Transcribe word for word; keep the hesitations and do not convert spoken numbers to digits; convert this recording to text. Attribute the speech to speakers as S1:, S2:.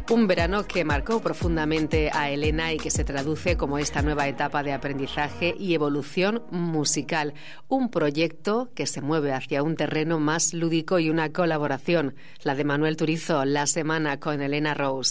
S1: Un verano que marcó profundamente a Elena y que se traduce como esta nueva etapa de aprendizaje y evolución musical. Un proyecto que se mueve hacia un terreno más lúdico y una colaboración, la de Manuel Turizo, La Semana con Elena Rose.